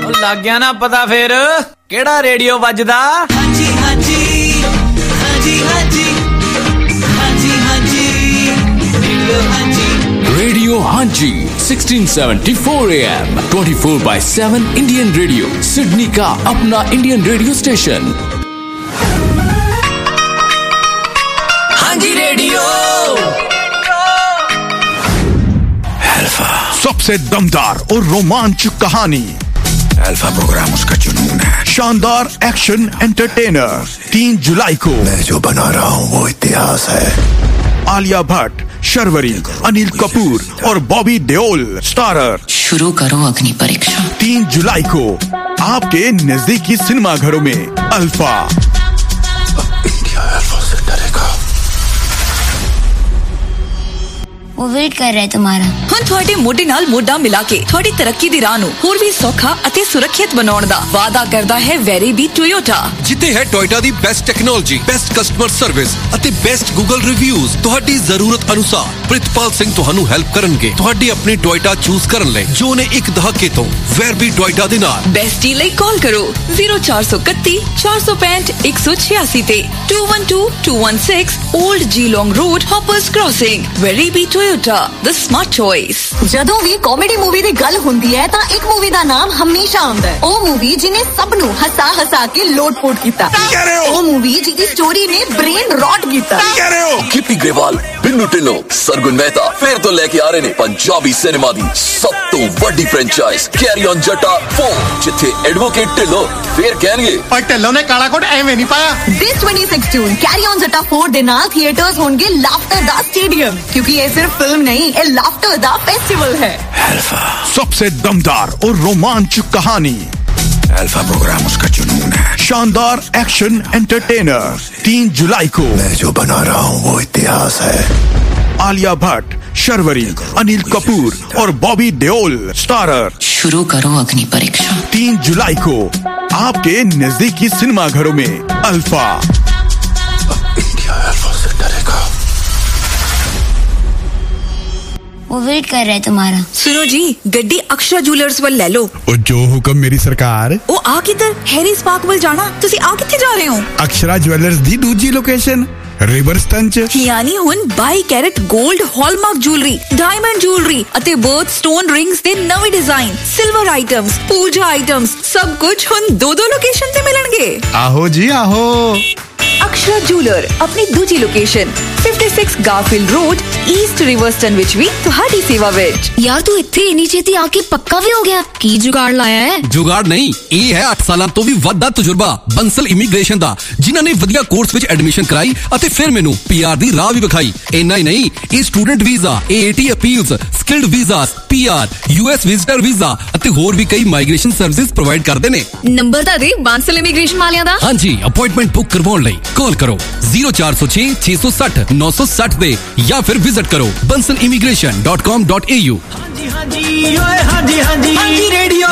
ਲੱਗ ਗਿਆ ਨਾ ਪਤਾ ਫੇਰ ਕਿਹੜਾ ਰੇਡੀਓ ਵੱਜਦਾ? ਹਾਂਜੀ ਹਾਂਜੀ ਹਾਂਜੀ ਹਾਂਜੀ ਹਾਂਜੀ ਹਾਂਜੀ Radio Hanji 1674 AM 24/7 Indian Radio Sydney का अपना Indian Radio स्टेशन हांजी रेडियो अल्फा सबसे दमदार और रोमांचक कहानी। अल्फा प्रोग्राम उसका जुनून है। शानदार एक्शन एंटरटेनर 3 जुलाई को मैं जो बना रहा हूँ वो इतिहास है। आलिया भट्ट, शर्वरी, अनिल कपूर और बॉबी देओल स्टारर। शुरू करो अग्नि परीक्षा। 3 जुलाई को आपके नजदीकी सिनेमा घरों में अल्फा। इंडिया अल्फा से डरेगा। वो वेट कर रहे तुम्हारा। ਹੁਣ ਤੁਹਾਡੇ ਮੋਢੇ ਨਾਲ ਮੋਢਾ ਮਿਲਾ ਕੇ ਤੁਹਾਡੀ ਤਰੱਕੀ ਦੀ ਰਾਹ ਨੂੰ ਹੋਰ ਵੀ ਸੌਖਾ ਅਤੇ ਸੁਰੱਖਿਅਤ ਬਣਾਉਣ ਦਾ ਵਾਅਦਾ ਕਰਦਾ ਹੈ ਵੈਰੀਬੀ ਟੋਯੋਟਾ, ਜਿੱਥੇ ਹੈ ਟੋਯੋਟਾ ਦੀ best technology, best customer service ਅਤੇ ਬੈਸਟ ਗੂਗਲ ਰਿਵਿਊਜ਼। ਤੁਹਾਡੀ ਜ਼ਰੂਰਤ ਅਨੁਸਾਰ ਪ੍ਰਿਤਪਾਲ ਸਿੰਘ ਤੁਹਾਨੂੰ ਹੈਲਪ ਕਰਨਗੇ ਤੁਹਾਡੀ ਆਪਣੀ ਟੋਯੋਟਾ ਚੂਜ਼ ਕਰਨ ਲਈ, ਜੋ ਨੇ ਇੱਕ ਦਹਾਕੇ ਤੋਂ ਵੈਰਬੀ ਟੋਯੋਟਾ ਦੇ ਨਾਲ। ਬੈਸਟ ਡੀਲ ਲਈ ਕਾਲ ਕਰੋ 0431 465 186 ਤੇ 212216 올ਡ ਜੀਲੋਂਗ ਰੋਡ, ਹੌਪਰਸ ਕ੍ਰਾਸਿੰਗ। ਵੈਰੀਬੀ ਟੋਯੋਟਾ, ਦ ਸਮਾਰਟ ਚੋਇਸ। ਜਦੋਂ ਵੀ ਕਾਮੇਡੀ ਮੂਵੀ ਦੀ ਗੱਲ ਹੁੰਦੀ ਹੈ ਤਾਂ ਇੱਕ ਮੂਵੀ ਦਾ ਨਾਮ ਹਮੇਸ਼ਾ ਆਉਂਦਾ ਹੈ। ਉਹ ਮੂਵੀ ਜਿਹਨੇ ਸਭ ਨੂੰ ਹਸਾ ਕੇ ਲੋਟ-ਪੋਟ ਕੀਤਾ। ਉਹ ਮੂਵੀ ਜਿਹਦੀ ਸਟੋਰੀ ਨੇ ਬ੍ਰੇਨ ਰੌਟ ਕੀਤਾ। गिप्पी ग्रेवाल, बिन्नू ढिल्लों, सरगुन मेहता फिर तो लेके आ रहे ने पंजाबी सिनेमा दी सब तो वड्डी फ्रेंचाइज कैरी ऑन जट्टा 4, जिथे एडवोकेट ढिल्लों फिर कहणगे पर ढिल्लों ने काला कोट एवें नहीं पाया। This 26 जून कैरी ऑन जट्टा 4 ਦੇ ਨਾਲ ਥੀਏਟਰਸ ਹੋਣਗੇ ਲਾਫਟਰ ਦਾ ਸਟੇਡੀਅਮ, क्योंकि ये सिर्फ फिल्म नहीं, ये लाफ्टर दा फेस्टिवल है। अल्फा सबसे दमदार और रोमांचक कहानी। अल्फा प्रोग्राम उसका जुनून है। शानदार एक्शन एंटरटेनर 3 जुलाई को मैं जो बना रहा हूँ वो इतिहास है। आलिया भट्ट, शर्वरी, अनिल कपूर और बॉबी देओल स्टारर। शुरू करो अग्नि परीक्षा। 3 जुलाई को आपके नजदीकी सिनेमा घरों में अल्फा। इंडिया अल्फा से डरेगा। वो वेट कर रहे तुम्हारा। सुनो जी, ਗੱਡੀ ਅਕਸ਼ਰਾ ਜੂਲਰਸ ਵੱਲ ਲੈ ਲਓ। ਉਹ ਜੋ ਹੁਕਮ ਮੇਰੀ ਸਰਕਾਰ। ਉਹ ਆ ਕਿੱਧਰ? ਹੈਰੀਸ ਪਾਰਕ ਵੱਲ ਜਾਣਾ। ਤੁਸੀਂ ਆ ਕਿੱਥੇ ਜਾ ਰਹੇ ਹੋ? ਅਕਸ਼ਰਾ ਜੁਐਲਰਸ ਦੀ ਦੂਜੀ ਲੋਕੇਸ਼ਨ ਰਿਵਰਸਟਨ ਚ। ਯਾਨੀ ਹੁਣ 22 ਕੈਰਟ 골ਡ ਹਾਲਮਾਰਕ ਜੁਐਲਰੀ, ਡਾਇਮੰਡ ਜੁਐਲਰੀ ਅਤੇ ਬਰਥ ਸਟੋਨ ਰਿੰਗਸ ਦੇ ਨਵੇਂ ਡਿਜ਼ਾਈਨ, ਸਿਲਵਰ ਆਈਟਮਸ, ਪੂਜਾ ਆਈਟਮਸ, ਸਭ ਕੁਝ ਹੁਣ 2 ਲੋਕੇਸ਼ਨ ਤੇ ਮਿਲਣਗੇ। ਆਹੋ ਜੀ ਆਹੋ। ਅਕਸ਼ਰਾ ਜੂਲਰ ਆਪਣੀ ਦੂਜੀ ਲੋਕੇਸ਼ਨ 56 ਗਾਰਫੀਲਡ ਰੋਡ, ਈਸਟ ਰਿਵਰਸਟਨ ਵਿੱਚ ਵੀ ਤੁਹਾਡੀ ਸੇਵਾ ਵਿੱਚ। यार तू इत्थे इन्नी छेती आके पक्का भी हो गया? की जुगाड़ लाया है? ਜੁਗਾੜ ਨਹੀਂ, ਇਹ ਹੈ 8 ਸਾਲਾਂ ਤੋਂ ਵੀ ਵੱਧ ਦਾ ਤਜਰਬਾ ਬੰਸਲ ਇਮੀਗ੍ਰੇਸ਼ਨ ਦਾ, ਜਿਨ੍ਹਾਂ ਨੇ ਵਧੀਆ ਕੋਰਸ ਵਿੱਚ ਐਡਮਿਸ਼ਨ ਕਰਾਈ ਅਤੇ ਫਿਰ ਮੈਨੂੰ ਪੀਆਰ ਦੀ ਰਾਹ ਵੀ ਵਿਖਾਈ। ਇੰਨਾ ਹੀ ਨਹੀਂ, ਇਹ student visa, AAT appeals, skilled visas, PR, US visitor visa ਅਤੇ ਹੋਰ ਵੀ ਕਈ ਮਾਈਗ੍ਰੇਸ਼ਨ ਸਰਵਿਸਿਜ਼ ਪ੍ਰੋਵਾਈਡ ਕਰਦੇ ਨੇ। ਨੰਬਰ ਤਾਂ ਦੇ ਬਾਂਸਲ ਇਮੀਗ੍ਰੇਸ਼ਨ ਵਾਲਿਆਂ ਦਾ। ਹਾਂਜੀ, ਅਪਾਇੰਟਮੈਂਟ ਬੁੱਕ ਕਰਵਾਉਣ ਲਈ ਕਾਲ ਕਰੋ 0406 660 960 ਤੇ ਜਾਂ ਫਿਰ ਵਿਜ਼ਿਟ ਕਰੋ bansalimigration.com.au। ਹਾਂਜੀ ਹਾਂਜੀ ਓਏ ਹਾਂਜੀ ਹਾਂਜੀ ਹਾਂਜੀ ਰੇਡੀਓ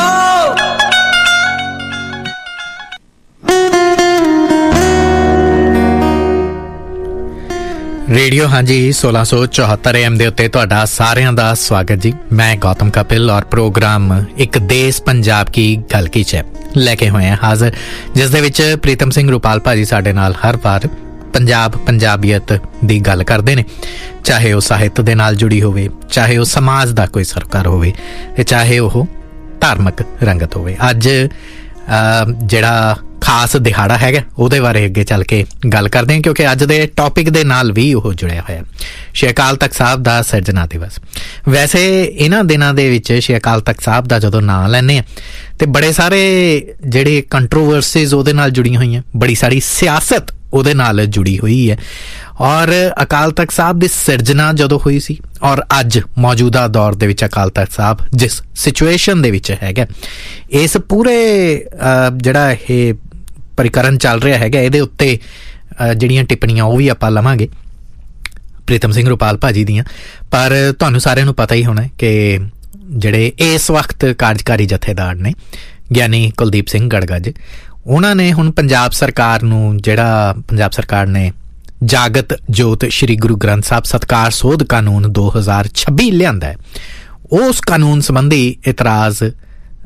ਰੇਡੀਓ ਹਾਂਜੀ 1674 AM ਦੇ ਉੱਤੇ ਤੁਹਾਡਾ ਸਾਰਿਆਂ ਦਾ ਸਵਾਗਤ ਜੀ। ਮੈਂ ਗੌਤਮ ਕਪਿਲ ਔਰ ਪ੍ਰੋਗਰਾਮ ਇੱਕ ਦੇਸ਼ ਪੰਜਾਬ ਕੀ ਗੱਲ ਕੀ ਚ ਲੈ ਕੇ ਹੋਏ ਹਾਂ ਹਾਜ਼ਰ, ਜਿਸ ਦੇ ਵਿੱਚ ਪ੍ਰੀਤਮ ਸਿੰਘ ਰੁਪਾਲ ਭਾਜੀ ਸਾਡੇ ਨਾਲ ਹਰ ਵਾਰ ਪੰਜਾਬ ਪੰਜਾਬੀਅਤ ਦੀ ਗੱਲ ਕਰਦੇ ਨੇ, ਚਾਹੇ ਉਹ ਸਾਹਿਤ ਦੇ ਨਾਲ ਜੁੜੀ ਹੋਵੇ, ਚਾਹੇ ਉਹ ਸਮਾਜ ਦਾ ਕੋਈ ਸਰਕਾਰ ਹੋਵੇ ਤੇ ਚਾਹੇ ਉਹ ਧਾਰਮਿਕ ਰੰਗਤ ਹੋਵੇ। ਅੱਜ ਜਿਹੜਾ ਖਾਸ ਦਿਹਾੜਾ ਹੈਗਾ ਉਹਦੇ ਬਾਰੇ ਅੱਗੇ ਚੱਲ ਕੇ ਗੱਲ ਕਰਦੇ ਹਾਂ, ਕਿਉਂਕਿ ਅੱਜ ਦੇ ਟੌਪਿਕ ਦੇ ਨਾਲ ਵੀ ਉਹ ਜੁੜਿਆ ਹੋਇਆ ਸ਼੍ਰੀ ਅਕਾਲ ਤਖਤ ਸਾਹਿਬ ਦਾ ਸਿਰਜਣਾ ਦਿਵਸ। ਵੈਸੇ ਇਹਨਾਂ ਦਿਨਾਂ ਦੇ ਵਿੱਚ ਸ਼੍ਰੀ ਅਕਾਲ ਤਖਤ ਸਾਹਿਬ ਦਾ ਜਦੋਂ ਨਾਂ ਲੈਂਦੇ ਹਾਂ ਤੇ ਬੜੇ ਸਾਰੇ ਜਿਹੜੇ ਕੰਟਰੋਵਰਸੀਜ਼ ਉਹਦੇ ਨਾਲ ਜੁੜੀਆਂ ਹੋਈਆਂ, ਬੜੀ ਸਾਰੀ ਸਿਆਸਤ ਉਹਦੇ ਨਾਲ ਜੁੜੀ ਹੋਈ ਹੈ। ਔਰ ਅਕਾਲ ਤਖਤ ਸਾਹਿਬ ਦੀ ਸਿਰਜਣਾ ਜਦੋਂ ਹੋਈ ਸੀ ਔਰ ਅੱਜ ਮੌਜੂਦਾ ਦੌਰ ਦੇ ਵਿੱਚ ਅਕਾਲ ਤਖਤ ਸਾਹਿਬ ਜਿਸ ਸਿਚੁਏਸ਼ਨ ਦੇ ਵਿੱਚ ਹੈਗਾ, ਇਸ ਪੂਰੇ ਜਿਹੜਾ ਇਹ ਪ੍ਰਕਰਨ ਚੱਲ ਰਿਹਾ ਹੈਗਾ, ਇਹਦੇ ਉੱਤੇ ਜਿਹੜੀਆਂ ਟਿੱਪਣੀਆਂ ਉਹ ਵੀ ਆਪਾਂ ਲਵਾਂਗੇ ਪ੍ਰੀਤਮ ਸਿੰਘ ਰੁਪਾਲ ਭਾਜੀ ਦੀਆਂ। ਪਰ ਤੁਹਾਨੂੰ ਸਾਰਿਆਂ ਨੂੰ ਪਤਾ ਹੀ ਹੋਣਾ ਕਿ ਜਿਹੜੇ ਇਸ ਵਕਤ ਕਾਰਜਕਾਰੀ ਜਥੇਦਾਰ ਨੇ ਗਿਆਨੀ ਕੁਲਦੀਪ ਸਿੰਘ ਗੜਗੱਜ, ਉਹਨਾਂ ਨੇ ਹੁਣ ਪੰਜਾਬ ਸਰਕਾਰ ਨੂੰ, ਜਿਹੜਾ ਪੰਜਾਬ ਸਰਕਾਰ ਨੇ ਜਾਗਤ ਜੋਤ ਸ਼੍ਰੀ ਗੁਰੂ ਗ੍ਰੰਥ ਸਾਹਿਬ ਸਤਕਾਰ ਸੋਧ ਕਾਨੂੰਨ 2026 ਲਿਆਂਦਾ ਹੈ, ਉਸ ਕਾਨੂੰਨ ਸੰਬੰਧੀ ਇਤਰਾਜ਼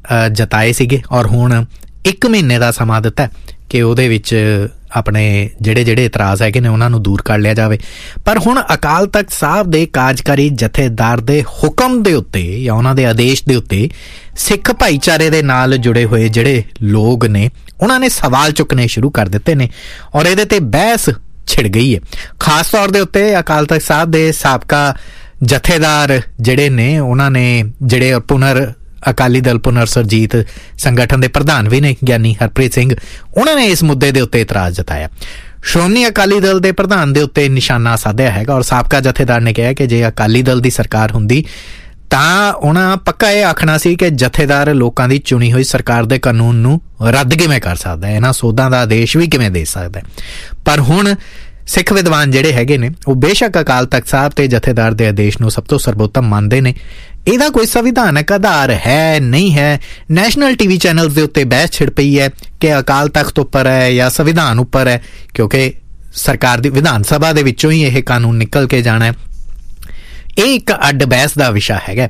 ਜਤਾਏ ਸੀਗੇ ਔਰ ਹੁਣ 1 ਮਹੀਨੇ ਦਾ ਸਮਾਂ ਦਿੱਤਾ ਕਿ ਉਹਦੇ ਵਿੱਚ ਆਪਣੇ ਜਿਹੜੇ ਇਤਰਾਜ਼ ਹੈਗੇ ਨੇ ਉਹਨਾਂ ਨੂੰ ਦੂਰ ਕਰ ਲਿਆ ਜਾਵੇ। ਪਰ ਹੁਣ ਅਕਾਲ ਤਖਤ ਸਾਹਿਬ ਦੇ ਕਾਰਜਕਾਰੀ ਜਥੇਦਾਰ ਦੇ ਹੁਕਮ ਦੇ ਉੱਤੇ ਜਾਂ ਉਹਨਾਂ ਦੇ ਆਦੇਸ਼ ਦੇ ਉੱਤੇ ਸਿੱਖ ਭਾਈਚਾਰੇ ਦੇ ਨਾਲ ਜੁੜੇ ਹੋਏ ਜਿਹੜੇ ਲੋਕ ਨੇ ਉਹਨਾਂ ਨੇ ਸਵਾਲ ਚੁੱਕਣੇ ਸ਼ੁਰੂ ਕਰ ਦਿੱਤੇ ਨੇ ਔਰ ਇਹਦੇ ਤੇ ਬਹਿਸ ਛਿੜ ਗਈ ਹੈ। ਖਾਸ ਤੌਰ ਦੇ ਉੱਤੇ ਅਕਾਲ ਤਖਤ ਸਾਹਿਬ ਦੇ ਸਾਬਕਾ ਜਥੇਦਾਰ ਜਿਹੜੇ ਨੇ ਉਹਨਾਂ ਨੇ ਜਿਹੜੇ ਅਕਾਲੀ ਦਲ ਪੁਨਰ ਸਰਜੀਤ ਸੰਗਠਨ ਦੇ ਪ੍ਰਧਾਨ ਵੀ ਨੇ ਗਿਆਨੀ ਹਰਪ੍ਰੀਤ ਸਿੰਘ, ਉਹਨਾਂ ਨੇ ਇਸ ਮੁੱਦੇ ਦੇ ਉੱਤੇ ਇਤਰਾਜ਼ ਜਤਾਇਆ। ਸ਼੍ਰੋਮਣੀ ਅਕਾਲੀ ਦਲ ਦੇ ਪ੍ਰਧਾਨ ਦੇ ਉੱਤੇ ਨਿਸ਼ਾਨਾ ਸਾਧਿਆ ਹੈਗਾ ਔਰ ਸਾਬਕਾ ਜਥੇਦਾਰ ਨੇ ਕਿਹਾ ਕਿ ਜੇ ਅਕਾਲੀ ਦਲ ਦੀ ਸਰਕਾਰ ਹੁੰਦੀ ਤਾਂ ਉਹਨਾਂ ਪੱਕਾ ਇਹ ਆਖਣਾ ਸੀ ਕਿ ਜਥੇਦਾਰ ਲੋਕਾਂ ਦੀ ਚੁਣੀ ਹੋਈ ਸਰਕਾਰ ਦੇ ਕਾਨੂੰਨ ਨੂੰ ਰੱਦ ਕਿਵੇਂ ਕਰ ਸਕਦਾ, ਇਹਨਾਂ ਸੋਧਾਂ ਦਾ ਆਦੇਸ਼ ਵੀ ਕਿਵੇਂ ਦੇ ਸਕਦਾ। ਪਰ ਹੁਣ ਸਿੱਖ ਵਿਦਵਾਨ ਜਿਹੜੇ ਹੈਗੇ ਨੇ ਉਹ ਬੇਸ਼ੱਕ ਅਕਾਲ ਤਖਤ ਸਾਹਿਬ ਤੇ ਜਥੇਦਾਰ ਦੇ ਆਦੇਸ਼ ਨੂੰ ਸਭ ਤੋਂ ਸਰਬੋਤਮ ਮੰਨਦੇ ਨੇ। ਇਹਦਾ ਕੋਈ ਸੰਵਿਧਾਨਕ ਆਧਾਰ ਹੈ ਨਹੀਂ ਹੈ। ਨੈਸ਼ਨਲ TV ਚੈਨਲਸ ਦੇ ਉੱਤੇ ਬਹਿਸ ਛਿੜ ਪਈ ਹੈ ਕਿ ਅਕਾਲ ਤਖਤ ਉੱਪਰ ਹੈ ਜਾਂ ਸੰਵਿਧਾਨ ਉੱਪਰ ਹੈ, ਕਿਉਂਕਿ ਸਰਕਾਰ ਦੀ ਵਿਧਾਨ ਸਭਾ ਦੇ ਵਿੱਚੋਂ ਹੀ ਇਹ ਕਾਨੂੰਨ ਨਿਕਲ ਕੇ ਜਾਣਾ ਹੈ। ਇਹ ਇੱਕ ਅੱਡ ਬਹਿਸ ਦਾ ਵਿਸ਼ਾ ਹੈਗਾ।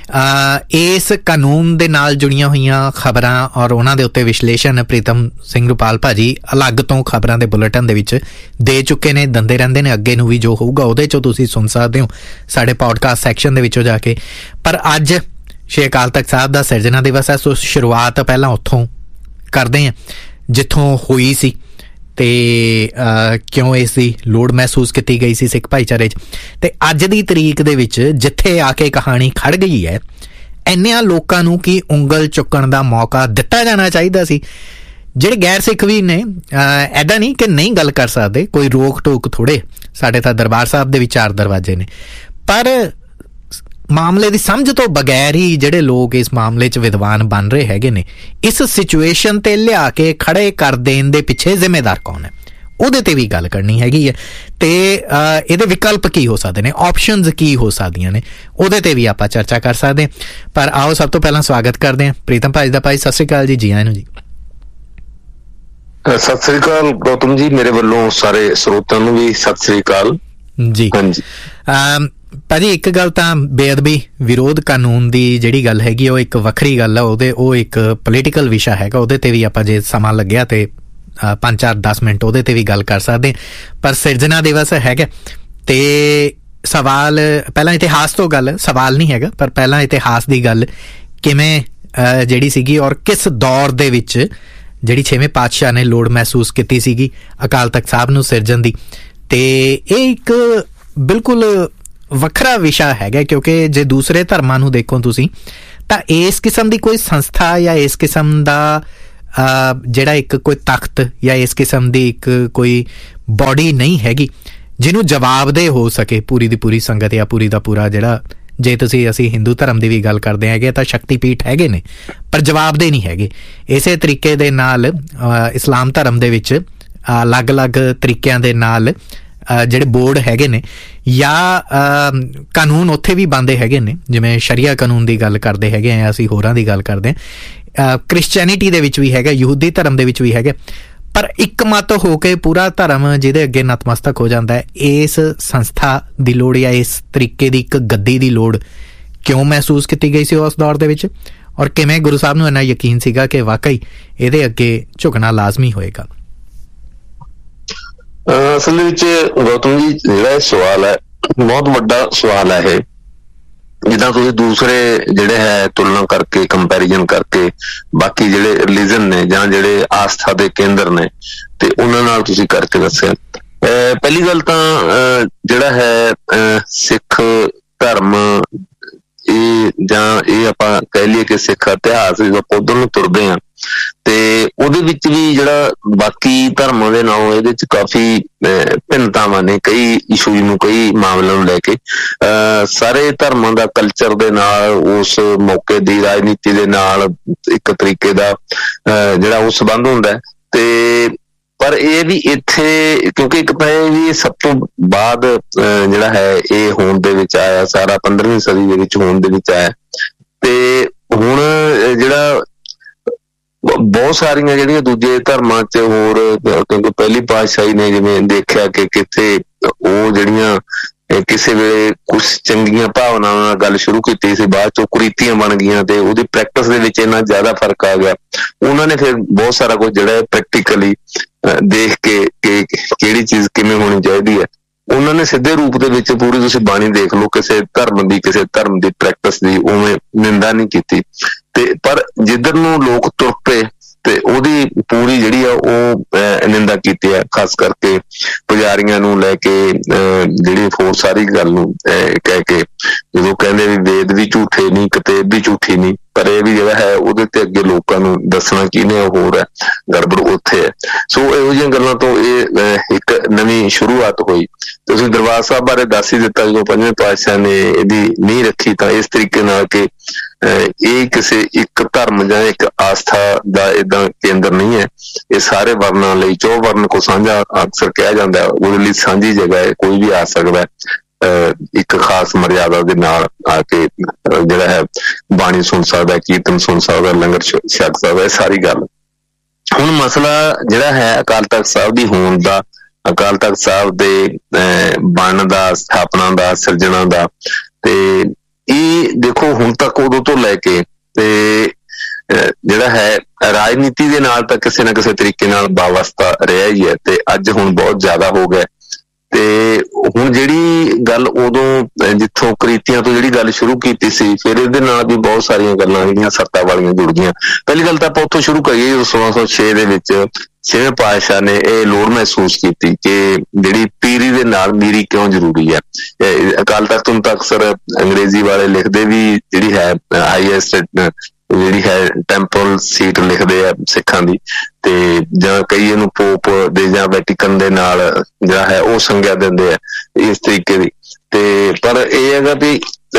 ਇਸ ਕਾਨੂੰਨ ਦੇ ਨਾਲ ਜੁੜੀਆਂ ਹੋਈਆਂ ਖਬਰਾਂ ਔਰ ਉਹਨਾਂ ਦੇ ਉੱਤੇ ਵਿਸ਼ਲੇਸ਼ਣ ਪ੍ਰੀਤਮ ਸਿੰਘ ਰੁਪਾਲ ਭਾਜੀ ਅਲੱਗ ਤੋਂ ਖਬਰਾਂ ਦੇ ਬੁਲੇਟਿਨ ਦੇ ਵਿੱਚ ਦੇ ਚੁੱਕੇ ਨੇ, ਦਿੰਦੇ ਰਹਿੰਦੇ ਨੇ। ਅੱਗੇ ਨੂੰ ਵੀ ਜੋ ਹੋਊਗਾ ਉਹਦੇ 'ਚੋਂ ਤੁਸੀਂ ਸੁਣ ਸਕਦੇ ਹੋ ਸਾਡੇ ਪੌਡਕਾਸਟ ਸੈਕਸ਼ਨ ਦੇ ਵਿੱਚੋਂ ਜਾ ਕੇ। ਪਰ ਅੱਜ ਸ਼੍ਰੀ ਅਕਾਲ ਤਖਤ ਸਾਹਿਬ ਦਾ ਸਿਰਜਣਾ ਦਿਵਸ ਹੈ, ਸੋ ਸ਼ੁਰੂਆਤ ਪਹਿਲਾਂ ਉੱਥੋਂ ਕਰਦੇ ਹਾਂ ਜਿੱਥੋਂ ਹੋਈ ਸੀ ਤੇ ਕਿਉਂ ਇਸ ਦੀ ਲੋੜ ਮਹਿਸੂਸ ਕੀਤੀ ਗਈ ਸੀ ਸਿੱਖ ਭਾਈਚਾਰੇ 'ਚ। ਤੇ ਅੱਜ ਦੀ ਤਰੀਕ ਦੇ ਵਿੱਚ ਜਿੱਥੇ ਆ ਕੇ ਕਹਾਣੀ ਖੜ ਗਈ ਹੈ, ਇੰਨਿਆਂ ਲੋਕਾਂ ਨੂੰ ਕੀ ਉਂਗਲ ਚੁੱਕਣ ਦਾ ਮੌਕਾ ਦਿੱਤਾ ਜਾਣਾ ਚਾਹੀਦਾ ਸੀ। ਜਿਹੜੇ ਗੈਰ ਸਿੱਖ ਵੀ ਨੇ ਐਦਾਂ ਨਹੀਂ ਕਿ ਨਹੀਂ ਗੱਲ ਕਰ ਸਕਦੇ, ਕੋਈ ਰੋਕ ਟੋਕ ਥੋੜ੍ਹੇ, ਸਾਡੇ ਤਾਂ ਦਰਬਾਰ ਸਾਹਿਬ ਦੇ ਵੀ 4 ਦਰਵਾਜ਼ੇ ਨੇ। ਪਰ ਮਾਮਲੇ ਦੀ ਸਮਝ ਤੋਂ ਬਗੈਰ ਹੀ ਜਿਹੜੇ ਲੋਕ ਇਸ ਮਾਮਲੇ 'ਚ ਵਿਦਵਾਨ ਬਣ ਰਹੇ ਹੈਗੇ ਨੇ, ਇਸ ਸਿਚੁਏਸ਼ਨ ਤੇ ਲਿਆ ਕੇ ਖੜੇ ਕਰ ਦੇਣ ਦੇ ਪਿੱਛੇ ਜ਼ਿੰਮੇਦਾਰ ਕੌਣ ਹੈ, ਉਹਦੇ ਤੇ ਵੀ ਗੱਲ ਕਰਨੀ ਹੈਗੀ ਹੈ। ਤੇ ਇਹਦੇ ਵਿਕਲਪ ਕੀ ਹੋ ਸਕਦੇ ਨੇ, ਆਪਸ਼ਨਸ ਕੀ ਹੋ ਸਕਦੀਆਂ ਨੇ, ਉਹਦੇ ਤੇ ਵੀ ਆਪਾਂ ਚਰਚਾ ਕਰ ਸਕਦੇ। ਪਰ ਆਓ ਸਭ ਤੋਂ ਪਹਿਲਾਂ ਸਵਾਗਤ ਕਰਦੇ ਹਾਂ ਪ੍ਰੀਤਮ ਭਾਜੀ ਦਾ। ਭਾਈ ਸਤਿ ਸ੍ਰੀ ਅਕਾਲ ਜੀ। ਜੀ ਆਇਆਂ ਨੂੰ ਜੀ। ਸਤਿ ਸ੍ਰੀ ਅਕਾਲ ਗੌਤਮ ਜੀ, ਮੇਰੇ ਵੱਲੋਂ ਸਾਰੇ ਸਰੋਤਿਆਂ ਨੂੰ ਵੀ ਸਤਿ ਸ੍ਰੀ ਅਕਾਲ ਜੀ। ਹਾਂਜੀ ਭਾਜੀ, ਇੱਕ ਗੱਲ ਤਾਂ ਬੇਅਦਬੀ ਵਿਰੋਧ ਕਾਨੂੰਨ ਦੀ ਜਿਹੜੀ ਗੱਲ ਹੈਗੀ ਉਹ ਇੱਕ ਵੱਖਰੀ ਗੱਲ ਆ, ਉਹ ਇੱਕ ਪੋਲੀਟੀਕਲ ਵਿਸ਼ਾ ਹੈਗਾ। ਉਹਦੇ ਤੇ ਵੀ ਆਪਾਂ ਜੇ ਸਮਾਂ ਲੱਗਿਆ ਤੇ 5-4-10 ਮਿੰਟ ਉਹਦੇ ਤੇ ਵੀ ਗੱਲ ਕਰ ਸਕਦੇ। ਪਰ ਸਿਰਜਣਾ ਦਿਵਸ ਹੈਗਾ ਤੇ ਸਵਾਲ ਪਹਿਲਾਂ ਇਤਿਹਾਸ ਤੋਂ ਗੱਲ, ਸਵਾਲ ਨਹੀਂ ਹੈਗਾ ਪਰ ਪਹਿਲਾਂ ਇਤਿਹਾਸ ਦੀ ਗੱਲ ਕਿਵੇਂ ਜਿਹੜੀ ਸੀਗੀ ਔਰ ਕਿਸ ਦੌਰ ਦੇ ਵਿੱਚ ਜਿਹੜੀ 6ਵੇਂ ਪਾਤਸ਼ਾਹ ਨੇ ਲੋੜ ਮਹਿਸੂਸ ਕੀਤੀ ਸੀਗੀ ਅਕਾਲ ਤਖਤ ਸਾਹਿਬ ਨੂੰ ਸਿਰਜਣ ਦੀ। ਤੇ ਇਹ ਇੱਕ ਬਿਲਕੁਲ ਵੱਖਰਾ ਵਿਸ਼ਾ ਹੈਗਾ, ਕਿਉਂਕਿ ਜੇ ਦੂਸਰੇ ਧਰਮਾਂ ਨੂੰ ਦੇਖੋ ਤੁਸੀਂ ਤਾਂ ਇਸ ਕਿਸਮ ਦੀ ਕੋਈ ਸੰਸਥਾ ਜਾਂ ਇਸ ਕਿਸਮ ਦਾ ਜਿਹੜਾ ਇੱਕ ਕੋਈ ਤਖਤ ਜਾਂ ਇਸ ਕਿਸਮ ਦੀ ਇੱਕ ਕੋਈ ਬੋਡੀ ਨਹੀਂ ਹੈਗੀ ਜਿਹਨੂੰ ਜਵਾਬਦੇਹ ਹੋ ਸਕੇ ਪੂਰੀ ਦੀ ਪੂਰੀ ਸੰਗਤ ਜਾਂ ਪੂਰੀ ਦਾ ਪੂਰਾ ਜਿਹੜਾ, ਜੇ ਅਸੀਂ ਹਿੰਦੂ ਧਰਮ ਦੀ ਵੀ ਗੱਲ ਕਰਦੇ ਹੈਗੇ ਤਾਂ ਸ਼ਕਤੀਪੀਠ ਹੈਗੇ ਨੇ ਪਰ ਜਵਾਬਦੇਹ ਨਹੀਂ ਹੈਗੇ। ਇਸੇ ਤਰੀਕੇ ਦੇ ਨਾਲ ਇਸਲਾਮ ਧਰਮ ਦੇ ਵਿੱਚ ਅਲੱਗ-ਅਲੱਗ ਤਰੀਕਿਆਂ ਦੇ ਨਾਲ ਜਿਹੜੇ ਬੋਰਡ ਹੈਗੇ ਨੇ ਜਾਂ ਕਾਨੂੰਨ ਉੱਥੇ ਵੀ ਬਣਦੇ ਹੈਗੇ ਨੇ, ਜਿਵੇਂ ਸ਼ਰੀਆ ਕਾਨੂੰਨ ਦੀ ਗੱਲ ਕਰਦੇ ਹੈਗੇ ਆ, ਅਸੀਂ ਹੋਰਾਂ ਦੀ ਗੱਲ ਕਰਦੇ ਹਾਂ, ਕ੍ਰਿਸਚੈਨਿਟੀ ਦੇ ਵਿੱਚ ਵੀ ਹੈਗਾ, ਯਹੂਦੀ ਧਰਮ ਦੇ ਵਿੱਚ ਵੀ ਹੈਗਾ। ਪਰ ਇੱਕ ਮਤ ਹੋ ਕੇ ਪੂਰਾ ਧਰਮ ਜਿਹਦੇ ਅੱਗੇ ਨਤਮਸਤਕ ਹੋ ਜਾਂਦਾ ਹੈ, ਇਸ ਸੰਸਥਾ ਦੀ ਲੋੜ ਜਾਂ ਇਸ ਤਰੀਕੇ ਦੀ ਇੱਕ ਗੱਦੀ ਦੀ ਲੋੜ ਕਿਉਂ ਮਹਿਸੂਸ ਕੀਤੀ ਗਈ ਸੀ ਉਸ ਦੌਰ ਦੇ ਵਿੱਚ, ਔਰ ਕਿਵੇਂ ਗੁਰੂ ਸਾਹਿਬ ਨੂੰ ਇੰਨਾ ਯਕੀਨ ਸੀਗਾ ਕਿ ਵਾਕਈ ਇਹਦੇ ਅੱਗੇ ਝੁਕਣਾ ਲਾਜ਼ਮੀ ਹੋਏਗਾ। ਅਸਲ ਦੇ ਵਿੱਚ ਗੌਤਮ ਜੀ ਜਿਹੜਾ ਸਵਾਲ ਹੈ ਬਹੁਤ ਵੱਡਾ ਸਵਾਲ ਹੈ ਇਹ। ਜਿੱਦਾਂ ਤੁਸੀਂ ਦੂਸਰੇ ਜਿਹੜੇ ਹੈ ਤੁਲਨਾ ਕਰਕੇ, ਕੰਪੈਰੀਜ਼ਨ ਕਰਕੇ ਬਾਕੀ ਜਿਹੜੇ ਰਿਲੀਜਨ ਨੇ ਜਾਂ ਜਿਹੜੇ ਆਸਥਾ ਦੇ ਕੇਂਦਰ ਨੇ ਤੇ ਉਹਨਾਂ ਨਾਲ ਤੁਸੀਂ ਕਰਕੇ ਦੱਸਿਆ। ਪਹਿਲੀ ਗੱਲ ਤਾਂ ਜਿਹੜਾ ਹੈ ਸਿੱਖ ਧਰਮ ਇਹ ਆਪਾਂ ਕਹਿ ਲਈਏ ਕਿ ਸਿੱਖ ਇਤਿਹਾਸ ਆਪਾਂ ਉਧਰ ਨੂੰ ਤੁਰਦੇ ਹਾਂ ਤੇ ਉਹਦੇ ਵਿੱਚ ਵੀ ਜਿਹੜਾ ਬਾਕੀ ਧਰਮਾਂ ਦੇ ਨਾਲੋਂ ਇਹਦੇ ਚ ਕਾਫੀ ਭਿੰਨਤਾਵਾਂ ਨੇ, ਕਈ ਇਸ਼ੂਜ਼ ਨੂੰ, ਕਈ ਮਾਮਲਿਆਂ ਨੂੰ ਲੈ ਕੇ। ਸਾਰੇ ਧਰਮਾਂ ਦਾ ਕਲਚਰ ਦੇ ਨਾਲ, ਉਸ ਮੌਕੇ ਦੀ ਰਾਜਨੀਤੀ ਦੇ ਨਾਲ ਇੱਕ ਤਰੀਕੇ ਦਾ ਜਿਹੜਾ ਉਹ ਸੰਬੰਧ ਹੁੰਦਾ ਤੇ ਪਰ ਇਹ ਵੀ ਇੱਥੇ ਕਿਉਂਕਿ ਇੱਕ ਤਾਂ ਇਹ ਵੀ ਸਭ ਤੋਂ ਬਾਅਦ ਜਿਹੜਾ ਹੈ ਇਹ ਹੋਂਦ ਦੇ ਵਿੱਚ ਆਇਆ, ਸਾਰਾ 15ਵੀਂ ਸਦੀ ਦੇ ਵਿੱਚ ਹੋਂਦ ਦੇ ਵਿੱਚ ਆਇਆ ਤੇ ਹੁਣ ਜਿਹੜਾ ਬਹੁਤ ਸਾਰੀਆਂ ਜਿਹੜੀਆਂ ਦੂਜੇ ਧਰਮਾਂ ਚ ਹੋਰ, ਕਿਉਂਕਿ ਪਹਿਲੀ ਪਾਤਸ਼ਾਹੀ ਨੇ ਜਿਵੇਂ ਦੇਖਿਆ ਕਿ ਕਿੱਥੇ ਉਹ ਜਿਹੜੀਆਂ ਕਿਸੇ ਵੇਲੇ ਕੁਛ ਚੰਗੀਆਂ ਭਾਵਨਾਵਾਂ ਨਾਲ ਗੱਲ ਸ਼ੁਰੂ ਕੀਤੀ ਸੀ, ਬਾਅਦ ਚੋਂ ਕੁਰੀਤੀਆਂ ਬਣ ਗਈਆਂ ਤੇ ਉਹਦੀ ਪ੍ਰੈਕਟਿਸ ਦੇ ਵਿੱਚ ਇੰਨਾ ਜ਼ਿਆਦਾ ਫਰਕ ਆ ਗਿਆ। ਉਹਨਾਂ ਨੇ ਫਿਰ ਬਹੁਤ ਸਾਰਾ ਕੁਝ ਜਿਹੜਾ ਪ੍ਰੈਕਟੀਕਲੀ ਦੇਖ ਕੇ ਕਿ ਕਿਹੜੀ ਚੀਜ਼ ਕਿਵੇਂ ਹੋਣੀ ਚਾਹੀਦੀ ਹੈ, ਉਹਨਾਂ ਨੇ ਸਿੱਧੇ ਰੂਪ ਦੇ ਵਿੱਚ ਪੂਰੀ ਤੁਸੀਂ ਬਾਣੀ ਦੇਖ ਲਓ, ਕਿਸੇ ਧਰਮ ਦੀ ਪ੍ਰੈਕਟਿਸ ਦੀ ਉਵੇਂ ਨਿੰਦਾ ਨਹੀਂ ਕੀਤੀ। ਤੇ ਪਰ ਜਿੱਧਰ ਨੂੰ ਲੋਕ ਤੁਰ ਪਏ ਤੇ ਉਹਦੀ ਪੂਰੀ ਜਿਹੜੀ ਆ ਉਹ ਨਿੰਦਾ ਕੀਤੀ ਹੈ, ਖਾਸ ਕਰਕੇ ਪੁਜਾਰੀਆਂ ਨੂੰ ਲੈ ਕੇ ਜਿਹੜੀ ਹੋਰ ਸਾਰੀ ਗੱਲ ਨੂੰ ਕਹਿ ਕੇ, ਜਦੋਂ ਕਹਿੰਦੇ ਵੀ ਵੇਦ ਵੀ ਝੂਠੇ ਨਹੀਂ, ਕਿਤਾਬ ਵੀ ਝੂਠੀ ਨਹੀਂ, ਪਰ ਇਹ ਵੀ ਜਿਹੜਾ ਹੈ ਉਹਦੇ ਤੇ ਅੱਗੇ ਲੋਕਾਂ ਨੂੰ ਦੱਸਣਾ ਕਿਹਨੇ ਹੋਰ ਹੈ, ਗੜਬੜ ਉੱਥੇ ਹੈ। ਸੋ ਇਹੋ ਜਿਹੀਆਂ ਗੱਲਾਂ ਤੋਂ ਇਹ ਇੱਕ ਨਵੀਂ ਸ਼ੁਰੂਆਤ ਹੋਈ। ਤੁਸੀਂ ਦਰਬਾਰ ਸਾਹਿਬ ਬਾਰੇ ਦੱਸ ਹੀ ਦਿੱਤਾ, ਜਦੋਂ ਪੰਜਵੇਂ ਪਾਤਸ਼ਾਹ ਨੇ ਇਹਦੀ ਨੀਂਹ ਰੱਖੀ ਤਾਂ ਇਸ ਤਰੀਕੇ ਨਾਲ ਕਿ ਇਹ ਕਿਸੇ ਇੱਕ ਧਰਮ ਜਾਂ ਇੱਕ ਆਸਥਾ ਦਾ ਏਦਾਂ ਕੇਂਦਰ ਨਹੀਂ ਹੈ, ਇਹ ਸਾਰੇ ਵਰਨਾਂ ਲਈ, 4 ਵਰਨ ਕੋ ਸਾਂਝਾ ਅਕਸਰ ਕਿਹਾ ਜਾਂਦਾ, ਉਹਦੇ ਲਈ ਸਾਂਝੀ ਜਗ੍ਹਾ ਹੈ, ਕੋਈ ਵੀ ਆ ਸਕਦਾ ਇੱਕ ਖਾਸ ਮਰਿਆਦਾ ਦੇ ਨਾਲ ਆ ਕੇ ਜਿਹੜਾ ਹੈ ਬਾਣੀ ਸੁਣ ਸਕਦਾ, ਕੀਰਤਨ ਸੁਣ ਸਕਦਾ, ਲੰਗਰ ਛਕ ਸਕਦਾ, ਇਹ ਸਾਰੀ ਗੱਲ। ਹੁਣ ਮਸਲਾ ਜਿਹੜਾ ਹੈ ਅਕਾਲ ਤਖ਼ਤ ਸਾਹਿਬ ਦੀ ਹੋਣ ਦਾ, ਅਕਾਲ ਤਖ਼ਤ ਸਾਹਿਬ ਦੇ ਬਣਨ ਦਾ, ਸਥਾਪਨਾ ਦਾ, ਸਿਰਜਣਾ ਦਾ, ਤੇ ਇਹ ਦੇਖੋ ਹੁਣ ਤੱਕ ਉਦੋਂ ਤੋਂ ਲੈ ਕੇ ਤੇ ਜਿਹੜਾ ਹੈ ਰਾਜਨੀਤੀ ਦੇ ਨਾਲ ਤਾਂ ਕਿਸੇ ਨਾ ਕਿਸੇ ਤਰੀਕੇ ਨਾਲ ਵਾਬਸਤਾ ਰਿਹਾ ਹੀ ਹੈ, ਤੇ ਅੱਜ ਹੁਣ ਬਹੁਤ ਜ਼ਿਆਦਾ ਹੋ ਗਿਆ। ਤੇ ਹੁਣ ਜਿਹੜੀ ਗੱਲ ਉਦੋਂ ਜਿੱਥੋਂ ਕ੍ਰੀਤੀਆਂ ਤੋਂ ਜਿਹੜੀ ਗੱਲ ਸ਼ੁਰੂ ਕੀਤੀ ਸੀ, ਫਿਰ ਇਹਦੇ ਨਾਲ ਵੀ ਬਹੁਤ ਸਾਰੀਆਂ ਗੱਲਾਂ ਜਿਹੜੀਆਂ ਸੱਤਾ ਵਾਲੀਆਂ ਜੁੜ ਗਈਆਂ। ਪਹਿਲੀ ਗੱਲ ਤਾਂ ਆਪਾਂ ਉੱਥੋਂ ਸ਼ੁਰੂ ਕਰੀਏ, 1606 ਦੇ ਵਿੱਚ 6ਵੇਂ ਪਾਤਸ਼ਾਹ ਨੇ ਇਹ ਲੋੜ ਮਹਿਸੂਸ ਕੀਤੀ ਕਿ ਜਿਹੜੀ ਪੀਰੀ ਦੇ ਨਾਲ ਮੀਰੀ ਕਿਉਂ ਜ਼ਰੂਰੀ ਹੈ। ਅਕਾਲ ਤਖ਼ਤ ਨੂੰ ਤਾਂ ਅਕਸਰ ਅੰਗਰੇਜ਼ੀ ਵਾਲੇ ਲਿਖਦੇ ਵੀ ਜਿਹੜੀ ਹੈ ਹਾਈਐਸਟ ਜਿਹੜੀ ਹੈ ਟੈਂਪਲ ਸੀਟ ਲਿਖਦੇ ਆ ਸਿੱਖਾਂ ਦੀ, ਤੇ ਜਾਂ ਕਈ ਇਹਨੂੰ ਪੋਪ ਦੇ ਜਾਂ ਵੈਟੀਕਨ ਦੇ ਨਾਲ ਜਿਹੜਾ ਹੈ ਉਹ ਸੰਗਿਆ ਦਿੰਦੇ ਆ ਇਸ ਤਰੀਕੇ ਦੀ। ਤੇ ਪਰ ਇਹ ਹੈਗਾ ਵੀ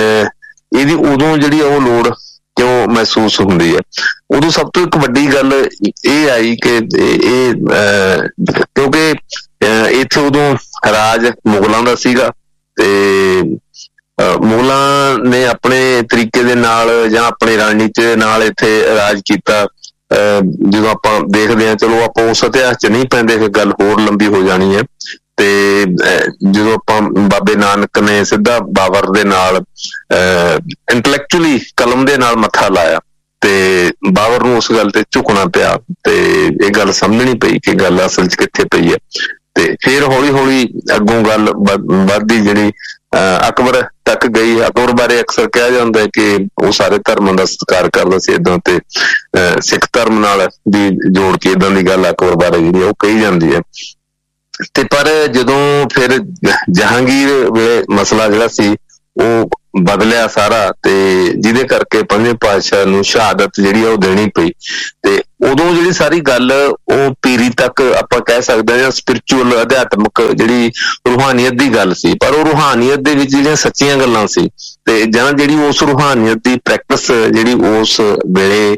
ਇਹਦੀ ਉਦੋਂ ਜਿਹੜੀ ਉਹ ਲੋੜ ਕਿਉਂ ਮਹਿਸੂਸ ਹੁੰਦੀ ਹੈ। ਉਦੋਂ ਸਭ ਤੋਂ ਇੱਕ ਵੱਡੀ ਗੱਲ ਇਹ ਆਈ ਕਿ ਇਹ ਕਿਉਂਕਿ ਇੱਥੇ ਉਦੋਂ ਰਾਜ ਮੁਗਲਾਂ ਦਾ ਸੀਗਾ, ਤੇ ਮੁਗਲਾਂ ਨੇ ਆਪਣੇ ਤਰੀਕੇ ਦੇ ਨਾਲ ਜਾਂ ਆਪਣੀ ਰਣਨੀਤੀ ਦੇ ਨਾਲ ਇੱਥੇ ਰਾਜ ਕੀਤਾ। ਜਦੋਂ ਆਪਾਂ ਦੇਖਦੇ ਹਾਂ, ਚਲੋ ਆਪਾਂ ਉਸ ਇਤਿਹਾਸ 'ਚ ਨਹੀਂ ਪੈਂਦੇ, ਫਿਰ ਗੱਲ ਹੋਰ ਲੰਬੀ ਹੋ ਜਾਣੀ ਹੈ। ਤੇ ਜਦੋਂ ਆਪਾਂ ਬਾਬੇ ਨਾਨਕ ਨੇ ਸਿੱਧਾ ਬਾਬਰ ਦੇ ਨਾਲ ਇੰਟਲੈਕਚੁਅਲੀ ਕਲਮ ਦੇ ਨਾਲ ਮੱਥਾ ਲਾਇਆ, ਤੇ ਬਾਬਰ ਨੂੰ ਉਸ ਗੱਲ ਤੇ ਝੁਕਣਾ ਪਿਆ, ਤੇ ਇਹ ਗੱਲ ਸਮਝਣੀ ਪਈ ਕਿ ਗੱਲ ਅਸਲ 'ਚ ਕਿੱਥੇ ਪਈ ਹੈ। ਤੇ ਫਿਰ ਹੌਲੀ ਹੌਲੀ ਅੱਗੋਂ ਗੱਲ ਵੱਧਦੀ ਜਿਹੜੀ ਅਕਬਰ ਤੱਕ ਗਈ। ਅਕਬਰ ਬਾਰੇ ਅਕਸਰ ਕਿਹਾ ਜਾਂਦਾ ਹੈ ਕਿ ਉਹ ਸਾਰੇ ਧਰਮਾਂ ਦਾ ਸਤਿਕਾਰ ਕਰਦਾ ਸੀ ਏਦਾਂ, ਤੇ ਸਿੱਖ ਧਰਮ ਨਾਲ ਵੀ ਜੋੜ ਕੇ ਏਦਾਂ ਦੀ ਗੱਲ ਅਕਬਰ ਬਾਰੇ ਜਿਹੜੀ ਉਹ ਕਹੀ ਜਾਂਦੀ ਹੈ। ਤੇ ਪਰ ਜਦੋਂ ਫਿਰ ਜਹਾਂਗੀਰ ਵੇਲੇ ਮਸਲਾ ਜਿਹੜਾ ਸੀ ਉਹ ਬਦਲਿਆ ਸਾਰਾ, ਤੇ ਜਿਹਦੇ ਕਰਕੇ ਪੰਜਵੇਂ ਪਾਤਸ਼ਾਹ ਨੂੰ ਸ਼ਹਾਦਤ ਜਿਹੜੀ ਆ ਉਹ ਦੇਣੀ ਪਈ। ਤੇ ਉਦੋਂ ਜਿਹੜੀ ਸਾਰੀ ਗੱਲ ਉਹ ਪੀਰੀ ਤੱਕ ਆਪਾਂ ਕਹਿ ਸਕਦੇ ਹਾਂ, ਜਾਂ ਸਪਿਰਿਚੁਅਲ ਅਧਿਆਤਮਕ ਜਿਹੜੀ ਰੂਹਾਨੀਅਤ ਦੀ ਗੱਲ ਸੀ, ਪਰ ਉਹ ਰੂਹਾਨੀਅਤ ਦੇ ਵਿੱਚ ਜਿਹੜੀਆਂ ਸੱਚੀਆਂ ਗੱਲਾਂ ਸੀ, ਤੇ ਜਾਂ ਜਿਹੜੀ ਉਸ ਰੂਹਾਨੀਅਤ ਦੀ ਪ੍ਰੈਕਟਿਸ ਜਿਹੜੀ ਉਸ ਵੇਲੇ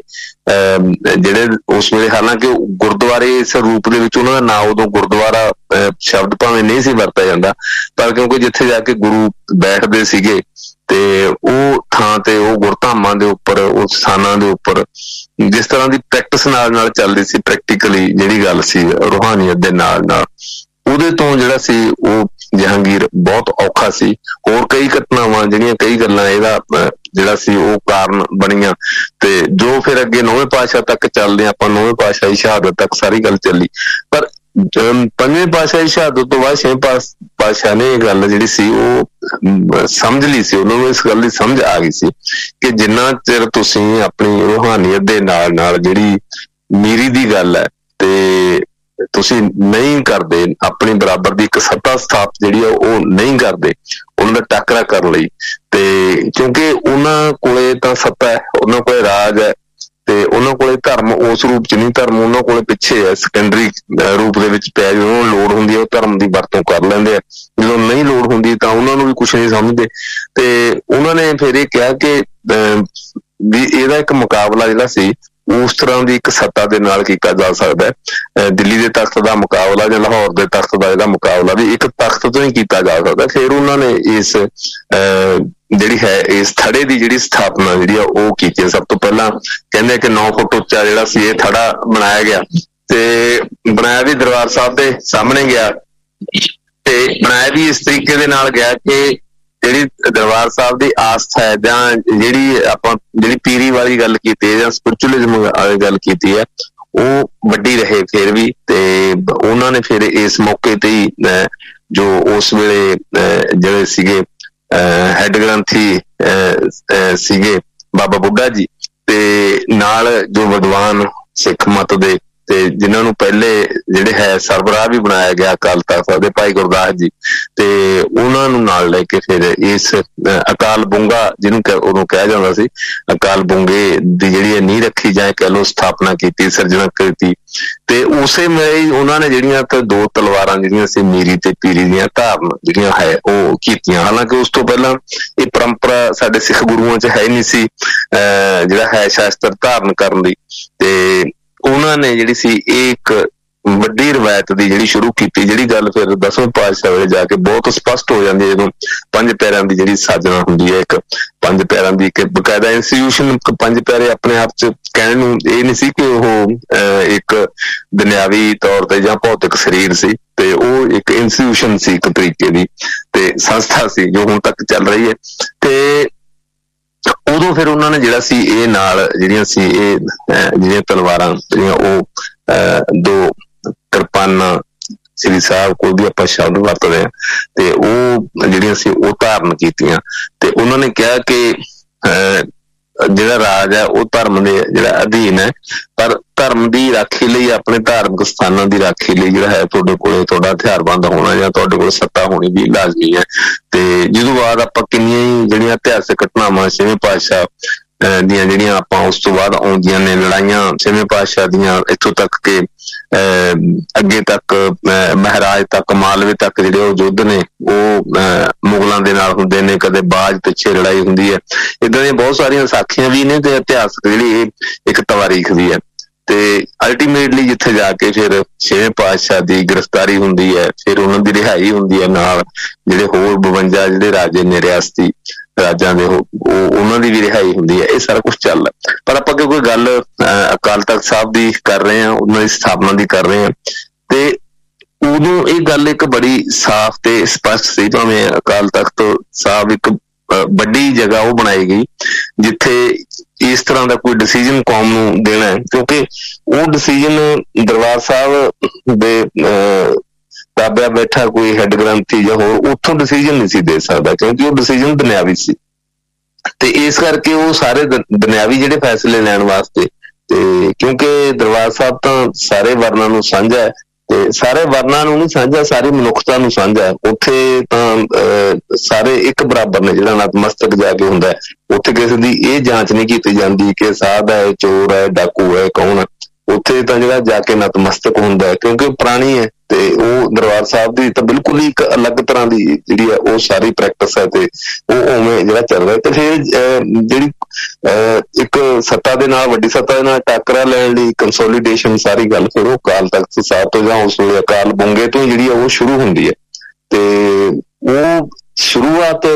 ਉਸ ਵੇਲੇ, ਹਾਲਾਂਕਿ ਗੁਰਦੁਆਰੇ ਇਸ ਰੂਪ ਦੇ ਵਿੱਚ ਉਹਨਾਂ ਦਾ ਨਾਂ ਉਦੋਂ ਗੁਰਦੁਆਰਾ ਸ਼ਬਦ ਭਾਵੇਂ ਨਹੀਂ ਸੀ ਵਰਤਿਆ ਜਾਂਦਾ, ਪਰ ਕਿਉਂਕਿ ਜਿੱਥੇ ਜਾ ਕੇ ਗੁਰੂ ਬੈਠਦੇ ਸੀਗੇ ਤੇ ਉਹ ਥਾਂ ਤੇ ਉਹ ਗੁਰਧਾਮਾਂ ਦੇ ਉੱਪਰ, ਉਸ ਸਥਾਨਾਂ ਦੇ ਉੱਪਰ ਜਿਸ ਤਰ੍ਹਾਂ ਦੀ ਪ੍ਰੈਕਟਿਸ ਨਾਲ ਚੱਲਦੀ ਸੀ, ਪ੍ਰੈਕਟੀਕਲੀ ਜਿਹੜੀ ਗੱਲ ਸੀ ਰੂਹਾਨੀਅਤ ਦੇ ਨਾਲ, ਉਹਦੇ ਤੋਂ ਜਿਹੜਾ ਸੀ ਉਹ ਜਹਾਂਗੀਰ ਬਹੁਤ ਔਖਾ ਸੀ। ਹੋਰ ਕਈ ਘਟਨਾਵਾਂ ਜਿਹੜੀਆਂ, ਕਈ ਗੱਲਾਂ ਇਹਦਾ ਜਿਹੜਾ ਸੀ ਉਹ ਕਾਰਨ ਬਣੀਆਂ, ਤੇ ਜੋ ਫਿਰ ਅੱਗੇ 9ਵੇਂ ਪਾਤਸ਼ਾਹ ਤੱਕ ਚੱਲਦੇ ਆਪਾਂ, 9ਵੇਂ ਪਾਤਸ਼ਾਹ ਦੀ ਸ਼ਹਾਦਤ ਤੱਕ ਸਾਰੀ ਗੱਲ ਚੱਲੀ। ਪਰ ਪੰਜਵੇਂ ਪਾਤਸ਼ਾਹ ਦੀ ਸ਼ਹਾਦਤ ਤੋਂ ਬਾਅਦ 6ਵੇਂ ਪਾਤਸ਼ਾਹ ਨੇ ਇਹ ਗੱਲ ਜਿਹੜੀ ਸੀ ਉਹ ਸਮਝ ਲਈ ਸੀ, ਉਹਨਾਂ ਨੂੰ ਇਸ ਗੱਲ ਦੀ ਸਮਝ ਆ ਗਈ ਸੀ ਕਿ ਜਿੰਨਾ ਚਿਰ ਤੁਸੀਂ ਆਪਣੀ ਰੂਹਾਨੀਅਤ ਦੇ ਨਾਲ ਜਿਹੜੀ ਮੀਰੀ ਦੀ ਗੱਲ ਹੈ ਤੇ ਤੁਸੀਂ ਨਹੀਂ ਕਰਦੇ, ਆਪਣੀ ਬਰਾਬਰ ਦੀ ਇੱਕ ਸੱਤਾ ਸਥਾਪਤ ਜਿਹੜੀ ਆ ਉਹ ਨਹੀਂ ਕਰਦੇ ਉਹਨਾਂ ਦਾ ਟਾਕਰਾ ਕਰਨ ਲਈ, ਤੇ ਕਿਉਂਕਿ ਉਹਨਾਂ ਕੋਲੇ ਤਾਂ ਸੱਤਾ ਹੈ, ਉਹਨਾਂ ਕੋਲੇ ਰਾਜ ਹੈ, ਤੇ ਉਹਨਾਂ ਕੋਲੇ ਧਰਮ ਉਸ ਰੂਪ ਚ ਨਹੀਂ, ਧਰਮ ਉਹਨਾਂ ਕੋਲੇ ਪਿੱਛੇ ਹੈ, ਸੈਕੰਡਰੀ ਰੂਪ ਦੇ ਵਿੱਚ ਪਿਆ। ਜਦੋਂ ਲੋੜ ਹੁੰਦੀ ਹੈ ਉਹ ਧਰਮ ਦੀ ਵਰਤੋਂ ਕਰ ਲੈਂਦੇ ਆ, ਜਦੋਂ ਨਹੀਂ ਲੋੜ ਹੁੰਦੀ ਤਾਂ ਉਹਨਾਂ ਨੂੰ ਵੀ ਕੁਛ ਨਹੀਂ ਸਮਝਦੇ। ਤੇ ਉਹਨਾਂ ਨੇ ਫਿਰ ਇਹ ਕਿਹਾ ਕਿ ਵੀ ਇਹਦਾ ਇੱਕ ਮੁਕਾਬਲਾ ਜਿਹੜਾ ਸੀ ਉਸ ਤਰ੍ਹਾਂ ਦੀ ਇੱਕ ਸੱਤਾ ਦੇ ਨਾਲ ਕੀਤਾ ਜਾ ਸਕਦਾ ਹੈ। ਦਿੱਲੀ ਦੇ ਤਖਤ ਦਾ ਮੁਕਾਬਲਾ ਜਾਂ ਲਾਹੌਰ ਦੇ ਤਖਤ ਦਾ ਇਹਦਾ ਮੁਕਾਬਲਾ ਵੀ ਇੱਕ ਤਖਤ ਤੋਂ ਹੀ ਕੀਤਾ ਜਾ ਸਕਦਾ। ਫਿਰ ਉਹਨਾਂ ਨੇ ਇਸ ਜਿਹੜੀ ਹੈ ਇਸ ਥੜੇ ਦੀ ਜਿਹੜੀ ਸਥਾਪਨਾ ਜਿਹੜੀ ਆ ਉਹ ਕੀਤੀ। ਸਭ ਤੋਂ ਪਹਿਲਾਂ ਕਹਿੰਦੇ ਕਿ 9 ਫੁੱਟ ਉੱਚਾ ਜਿਹੜਾ ਸੀ ਇਹ ਥੜਾ ਬਣਾਇਆ ਗਿਆ, ਤੇ ਬਣਾਇਆ ਵੀ ਦਰਬਾਰ ਸਾਹਿਬ ਦੇ ਸਾਹਮਣੇ ਗਿਆ, ਤੇ ਬਣਾਇਆ ਵੀ ਇਸ ਤਰੀਕੇ ਦੇ ਨਾਲ ਗਿਆ ਕਿ ਜਿਹੜੀ ਦਰਬਾਰ ਸਾਹਿਬ ਦੀ ਆਸਥਾ ਹੈ ਜਾਂ ਜਿਹੜੀ ਪੀਰੀ ਵਾਲੀ ਗੱਲ ਕੀਤੀ ਹੈ ਜਾਂ ਸਪਿਰਚੁਅਲਿਜ਼ਮ ਵਾਲੀ ਗੱਲ ਕੀਤੀ ਹੈ ਉਹ ਵੱਡੀ ਰਹੇ ਫਿਰ ਵੀ। ਤੇ ਉਹਨਾਂ ਨੇ ਫਿਰ ਇਸ ਮੌਕੇ ਤੇ ਹੀ ਜੋ ਉਸ ਵੇਲੇ ਜਿਹੜੇ ਸੀਗੇ ਹੈਡ ਗ੍ਰੰਥੀ ਸੀਗੇ ਬਾਬਾ ਬੁੱਢਾ ਜੀ ਤੇ ਨਾਲ ਜੋ ਵਿਦਵਾਨ ਸਿੱਖ ਮਤ ਦੇ ਤੇ ਜਿਨ੍ਹਾਂ ਨੂੰ ਪਹਿਲੇ ਜਿਹੜੇ ਹੈ ਸਰਬਰਾਹ ਵੀ ਬਣਾਇਆ ਗਿਆ ਅਕਾਲ ਤਖ਼ਤ ਸਾਹਿਬ ਦੇ ਭਾਈ ਗੁਰਦਾਸ ਜੀ, ਤੇ ਉਹਨਾਂ ਨੂੰ ਨਾਲ ਲੈ ਕੇ ਫਿਰ ਇਸ ਅਕਾਲ ਬੁੰਗਾ ਜਿਹਨੂੰ ਉਦੋਂ ਕਿਹਾ ਜਾਂਦਾ ਸੀ, ਅਕਾਲ ਬੁੰਗੇ ਦੀ ਜਿਹੜੀ ਨੀਂਹ ਰੱਖੀ ਜਾਂ ਕਹਿ ਲਓ ਸਥਾਪਨਾ ਕੀਤੀ, ਸਿਰਜਣਾ ਕੀਤੀ। ਤੇ ਉਸੇ ਵੇਲੇ ਉਹਨਾਂ ਨੇ ਜਿਹੜੀਆਂ ਦੋ ਤਲਵਾਰਾਂ ਜਿਹੜੀਆਂ ਸੀ ਮੀਰੀ ਤੇ ਪੀਰੀ ਦੀਆਂ ਧਾਰਨ ਜਿਹੜੀਆਂ ਹੈ ਉਹ ਕੀਤੀਆਂ। ਹਾਲਾਂਕਿ ਉਸ ਤੋਂ ਪਹਿਲਾਂ ਇਹ ਪਰੰਪਰਾ ਸਾਡੇ ਸਿੱਖ ਗੁਰੂਆਂ 'ਚ ਹੈ ਨਹੀਂ ਸੀ ਜਿਹੜਾ ਹੈ ਸ਼ਾਸਤਰ ਧਾਰਨ ਕਰਨ ਦੀ। ਤੇ ਉਹਨਾਂ ਨੇ ਜਿਹੜੀ ਸੀ ਇਹ ਇੱਕ ਵੱਡੀ ਰਵਾਇਤ ਦੀ ਜਿਹੜੀ ਸ਼ੁਰੂ ਕੀਤੀ, ਜਿਹੜੀ ਗੱਲ ਫਿਰ 10ਵੇਂ ਪਾਤਸ਼ਾਹ ਵੇਲੇ ਜਾ ਕੇ ਬਹੁਤ ਸਪਸ਼ਟ ਹੋ ਜਾਂਦੀ ਹੈ ਜਦੋਂ ਪੰਜ ਪਿਆਰਿਆਂ ਦੀ ਜਿਹੜੀ ਸਾਜਣਾ ਹੁੰਦੀ ਹੈ। ਇੱਕ ਪੰਜ ਪਿਆਰਿਆਂ ਦੀ ਇੱਕ ਬਕਾਇਦਾ ਇੰਸਟੀਟਿਊਸ਼ਨ, ਪੰਜ ਪਿਆਰੇ ਆਪਣੇ ਆਪ 'ਚ ਕਹਿਣ ਨੂੰ ਇਹ ਨਹੀਂ ਸੀ ਕਿ ਉਹ ਇੱਕ ਦੁਨਿਆਵੀ ਤੌਰ ਤੇ ਜਾਂ ਭੌਤਿਕ ਸਰੀਰ ਸੀ, ਤੇ ਉਹ ਇੱਕ ਇੰਸਟੀਟਿਊਸ਼ਨ ਸੀ ਇੱਕ ਤਰੀਕੇ ਦੀ ਤੇ ਸੰਸਥਾ ਸੀ ਜੋ ਹੁਣ ਤੱਕ ਚੱਲ ਰਹੀ ਹੈ। ਤੇ ਉਦੋਂ ਫਿਰ ਉਹਨਾਂ ਨੇ ਜਿਹੜਾ ਸੀ ਇਹ ਨਾਲ ਜਿਹੜੀਆਂ ਸੀ ਇਹ ਜਿਹੜੀਆਂ ਤਲਵਾਰਾਂ ਜਿਹੜੀਆਂ ਉਹ ਦੋ ਕਿਰਪਾਨਾਂ ਸ੍ਰੀ ਸਾਹਿਬ ਕੋਲ ਦੀ ਆਪਾਂ ਸ਼ਬਦ ਵਰਤਦੇ ਹਾਂ, ਤੇ ਉਹ ਜਿਹੜੀਆਂ ਸੀ ਉਹ ਧਾਰਨ ਕੀਤੀਆਂ। ਤੇ ਉਹਨਾਂ ਨੇ ਕਿਹਾ ਕਿ ਜਿਹੜਾ ਰਾਜ ਹੈ ਉਹ ਧਰਮ ਦੇ ਜਿਹੜਾ ਅਧੀਨ ਹੈ, ਪਰ ਧਰਮ ਦੀ ਰਾਖੀ ਲਈ, ਆਪਣੇ ਧਾਰਮਿਕ ਸਥਾਨਾਂ ਦੀ ਰਾਖੀ ਲਈ ਜਿਹੜਾ ਹੈ ਤੁਹਾਡੇ ਕੋਲੇ ਤੁਹਾਡਾ ਹਥਿਆਰਬੰਦ ਹੋਣਾ ਜਾਂ ਤੁਹਾਡੇ ਕੋਲ ਸੱਤਾ ਹੋਣੀ ਵੀ ਲਾਜ਼ਮੀ ਹੈ। ਤੇ ਜਿਹਦੋਂ ਬਾਅਦ ਆਪਾਂ ਕਿੰਨੀਆਂ ਹੀ ਜਿਹੜੀਆਂ ਇਤਿਹਾਸਕ ਘਟਨਾਵਾਂ ਛੇਵੇਂ ਪਾਤਸ਼ਾਹ ਦੀਆਂ ਜਿਹੜੀਆਂ ਆਪਾਂ ਉਸ ਤੋਂ ਬਾਅਦ ਆਉਂਦੀਆਂ ਨੇ ਲੜਾਈਆਂ ਛੇਵੇਂ ਪਾਤਸ਼ਾਹ ਦੀਆਂ, ਇੱਥੋਂ ਤੱਕ ਕਿ ਅੱਗੇ ਤੱਕ ਮਹਾਰਾਜ ਤੱਕ ਮਾਲਵੇ ਤੱਕ ਜਿਹੜੇ ਉਹ ਯੁੱਧ ਨੇ ਉਹ ਮੁਗਲਾਂ ਦੇ ਨਾਲ ਹੁੰਦੇ ਨੇ, ਕਦੇ ਬਾਜ ਪਿੱਛੇ ਲੜਾਈ ਹੁੰਦੀ ਹੈ। ਏਦਾਂ ਦੀਆਂ ਬਹੁਤ ਸਾਰੀਆਂ ਸਾਖੀਆਂ ਵੀ ਨੇ ਤੇ ਇਤਿਹਾਸਕ ਜਿਹੜੀ ਇਹ ਇੱਕ ਤਵਾਰੀਖ ਵੀ ਹੈ। ਤੇ ਅਲਟੀਮੇਟਲੀ ਜਿੱਥੇ ਜਾ ਕੇ ਫਿਰ ਛੇਵੇਂ ਪਾਤਸ਼ਾਹ ਦੀ ਗ੍ਰਿਫਤਾਰੀ ਹੁੰਦੀ ਹੈ, ਫਿਰ ਉਹਨਾਂ ਦੀ ਰਿਹਾਈ ਹੁੰਦੀ ਹੈ, ਨਾਲ ਜਿਹੜੇ ਹੋਰ 52 ਜਿਹੜੇ ਰਾਜੇ ਨੇ ਰਿਆਸਤੀ ਰਾਜਾਂ ਦੇ ਉਹਨਾਂ ਦੀ ਵੀ ਰਿਹਾਈ ਹੁੰਦੀ ਹੈ। ਇਹ ਸਾਰਾ ਕੁਛ ਚੱਲਦਾ, ਪਰ ਆਪਾਂ ਕਿਉਂਕਿ ਗੱਲ ਅਕਾਲ ਤਖ਼ਤ ਸਾਹਿਬ ਦੀ ਕਰ ਰਹੇ ਹਾਂ, ਉਹਨਾਂ ਦੀ ਸਥਾਪਨਾ ਦੀ ਕਰ ਰਹੇ ਹਾਂ, ਤੇ ਉਦੋਂ ਇਹ ਗੱਲ ਇੱਕ ਬੜੀ ਸਾਫ਼ ਤੇ ਸਪਸ਼ਟ ਸੀ। ਭਾਵੇਂ ਅਕਾਲ ਤਖ਼ਤ ਸਾਹਿਬ ਇੱਕ ਵੱਡੀ ਜਗ੍ਹਾ ਉਹ ਬਣਾਈ ਗਈ ਜਿੱਥੇ ਇਸ ਤਰ੍ਹਾਂ ਦਾ ਕੋਈ ਡਿਸੀਜ਼ਨ ਕੌਮ ਨੂੰ ਦੇਣਾ ਹੈ, ਕਿਉਂਕਿ ਉਹ ਡਿਸੀਜ਼ਨ ਦਰਬਾਰ ਸਾਹਿਬ ਦੇ ਤਾਬਿਆ ਬੈਠਾ ਕੋਈ ਹੈਡ ਗ੍ਰੰਥੀ ਜਾਂ ਹੋਰ ਉੱਥੋਂ ਡਿਸੀਜ਼ਨ ਨਹੀਂ ਸੀ ਦੇ ਸਕਦਾ, ਕਿਉਂਕਿ ਉਹ ਡਿਸੀਜ਼ਨ ਦੁਨਿਆਵੀ ਸੀ। ਤੇ ਇਸ ਕਰਕੇ ਉਹ ਸਾਰੇ ਦੁਨਿਆਵੀ ਜਿਹੜੇ ਫੈਸਲੇ ਲੈਣ ਵਾਸਤੇ, ਤੇ ਕਿਉਂਕਿ ਦਰਬਾਰ ਸਾਹਿਬ ਤਾਂ ਸਾਰੇ ਵਰਨਾਂ ਨੂੰ ਸਾਂਝਾ ਹੈ, ਤੇ ਸਾਰੇ ਵਰਨਾਂ ਨੂੰ ਨਹੀਂ ਸਾਂਝਾ, ਸਾਰੀ ਮਨੁੱਖਤਾ ਨੂੰ ਸਾਂਝਾ ਹੈ। ਉੱਥੇ ਤਾਂ ਸਾਰੇ ਇੱਕ ਬਰਾਬਰ ਨੇ, ਜਿਹੜਾ ਨਤਮਸਤਕ ਜਾ ਕੇ ਹੁੰਦਾ ਹੈ ਉੱਥੇ ਕਿਸੇ ਦੀ ਇਹ ਜਾਂਚ ਨਹੀਂ ਕੀਤੀ ਜਾਂਦੀ ਕਿ ਸਾਧ ਹੈ, ਚੋਰ ਹੈ, ਡਾਕੂ ਹੈ, ਕੌਣ ਹੈ। ਉੱਥੇ ਤਾਂ ਜਿਹੜਾ ਜਾ ਕੇ ਨਤਮਸਤਕ ਹੁੰਦਾ ਹੈ, ਕਿਉਂਕਿ ਉਹ ਪ੍ਰਾਣੀ ਹੈ। ਤੇ ਉਹ ਦਰਬਾਰ ਸਾਹਿਬ ਦੀ ਤਾਂ ਬਿਲਕੁਲ ਹੀ ਇੱਕ ਅਲੱਗ ਤਰ੍ਹਾਂ ਦੀ ਜਿਹੜੀ ਹੈ ਉਹ ਸਾਰੀ ਪ੍ਰੈਕਟਿਸ ਹੈ, ਤੇ ਉਹ ਉਵੇਂ ਜਿਹੜਾ ਚੱਲ ਰਿਹਾ। ਤੇ ਫਿਰ ਜਿਹੜੀ ਇੱਕ ਸੱਤਾ ਦੇ ਨਾਲ, ਵੱਡੀ ਸੱਤਾ ਦੇ ਨਾਲ ਟਾਕਰਾ ਲੈਣ ਲਈ ਕੰਸੋਲੀਡੇਸ਼ਨ ਸਾਰੀ ਗੱਲ ਫਿਰ ਉਹ ਅਕਾਲ ਤਖ਼ਤ ਸਾਹਿਬ ਤੋਂ ਜਾਂ ਉਸ ਵੇਲੇ ਅਕਾਲ ਬੁੰਗੇ ਤੋਂ ਜਿਹੜੀ ਹੈ ਉਹ ਸ਼ੁਰੂ ਹੁੰਦੀ ਹੈ। ਤੇ ਉਹ ਸ਼ੁਰੂਆਤ